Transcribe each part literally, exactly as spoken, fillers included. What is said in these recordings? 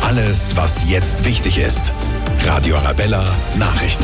Alles, was jetzt wichtig ist. Radio Arabella Nachrichten.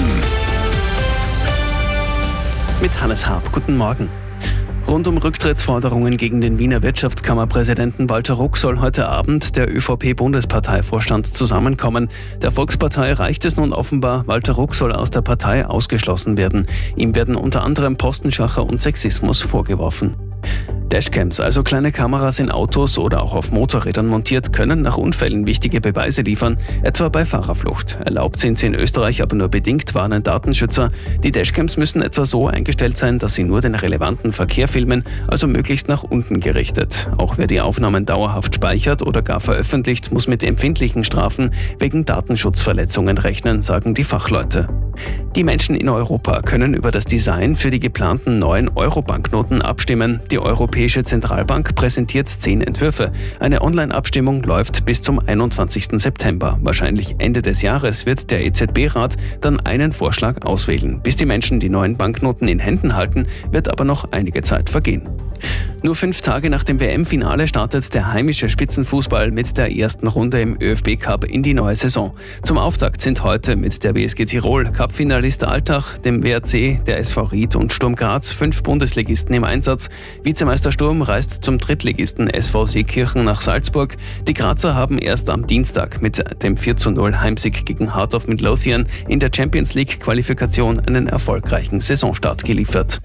Mit Hannes Harp. Guten Morgen. Rund um Rücktrittsforderungen gegen den Wiener Wirtschaftskammerpräsidenten Walter Ruck soll heute Abend der ÖVP-Bundesparteivorstand zusammenkommen. Der Volkspartei reicht es nun offenbar, Walter Ruck soll aus der Partei ausgeschlossen werden. Ihm werden unter anderem Postenschacher und Sexismus vorgeworfen. Dashcams, also kleine Kameras in Autos oder auch auf Motorrädern montiert, können nach Unfällen wichtige Beweise liefern, etwa bei Fahrerflucht. Erlaubt sind sie in Österreich aber nur bedingt, warnen Datenschützer. Die Dashcams müssen etwa so eingestellt sein, dass sie nur den relevanten Verkehr filmen, also möglichst nach unten gerichtet. Auch wer die Aufnahmen dauerhaft speichert oder gar veröffentlicht, muss mit empfindlichen Strafen wegen Datenschutzverletzungen rechnen, sagen die Fachleute. Die Menschen in Europa können über das Design für die geplanten neuen Euro-Banknoten abstimmen. Die Europäische Zentralbank präsentiert zehn Entwürfe. Eine Online-Abstimmung läuft bis zum einundzwanzigsten September. Wahrscheinlich Ende des Jahres wird der E Z B-Rat dann einen Vorschlag auswählen. Bis die Menschen die neuen Banknoten in Händen halten, wird aber noch einige Zeit vergehen. Nur fünf Tage nach dem W M-Finale startet der heimische Spitzenfußball mit der ersten Runde im ÖFB-Cup in die neue Saison. Zum Auftakt sind heute mit der B S G Tirol, Cup-Finalist Altach, dem W R C, der S V Ried und Sturm Graz fünf Bundesligisten im Einsatz. Vizemeister Sturm reist zum Drittligisten S V Seekirchen nach Salzburg. Die Grazer haben erst am Dienstag mit dem vier zu null Heimsieg gegen Heart of Midlothian in der Champions League-Qualifikation einen erfolgreichen Saisonstart geliefert.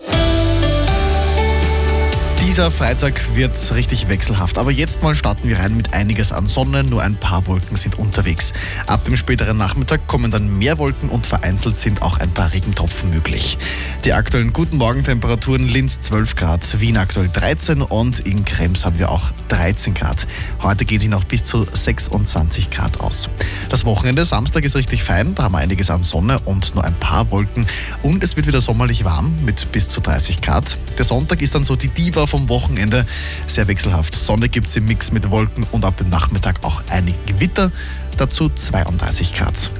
Dieser Freitag wird richtig wechselhaft, aber jetzt mal starten wir rein mit einiges an Sonne, nur ein paar Wolken sind unterwegs. Ab dem späteren Nachmittag kommen dann mehr Wolken und vereinzelt sind auch ein paar Regentropfen möglich. Die aktuellen guten Morgentemperaturen: Linz zwölf Grad, Wien aktuell dreizehn und in Krems haben wir auch dreizehn Grad. Heute geht sich noch bis zu sechsundzwanzig Grad aus. Das Wochenende, Samstag, ist richtig fein, da haben wir einiges an Sonne und nur ein paar Wolken und es wird wieder sommerlich warm mit bis zu dreißig Grad. Der Sonntag ist dann so die Diva vom Wochenende, sehr wechselhaft. Sonne gibt es im Mix mit Wolken und ab dem Nachmittag auch einige Gewitter, dazu zweiunddreißig Grad.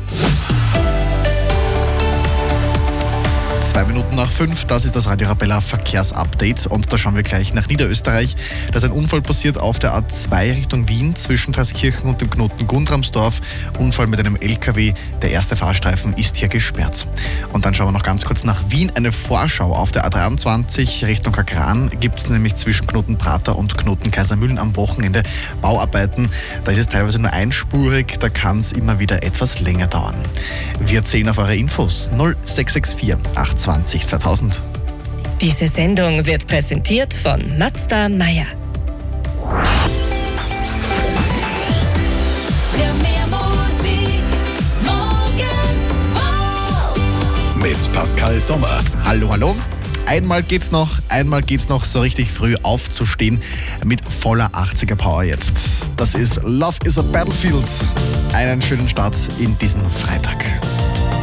Zwei Minuten nach fünf, das ist das Radio Arabella Verkehrsupdate und da schauen wir gleich nach Niederösterreich. Da ist ein Unfall passiert auf der A zwei Richtung Wien zwischen Dreiskirchen und dem Knoten Gundramsdorf. Unfall mit einem L K W, der erste Fahrstreifen ist hier gesperrt. Und dann schauen wir noch ganz kurz nach Wien. Eine Vorschau auf der A dreiundzwanzig Richtung Kagran gibt es nämlich zwischen Knoten Prater und Knoten Kaisermühlen am Wochenende Bauarbeiten. Da ist es teilweise nur einspurig, da kann es immer wieder etwas länger dauern. Wir zählen auf eure Infos null sechs sechs vier acht zwanzig zweitausend. Diese Sendung wird präsentiert von Mazda Meyer. Mit Pascal Sommer. Hallo, hallo. Einmal geht's noch, einmal geht's noch so richtig früh aufzustehen mit voller achtziger Power jetzt. Das ist Love is a Battlefield. Einen schönen Start in diesen Freitag.